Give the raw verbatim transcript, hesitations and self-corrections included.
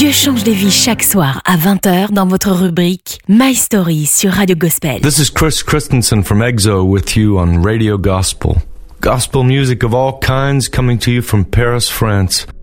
Dieu change des vies chaque soir à vingt heures dans votre rubrique My Story sur Radio Gospel. This is Chris Christensen from EXO with you on Radio Gospel. Gospel music of all kinds coming to you from Paris, France.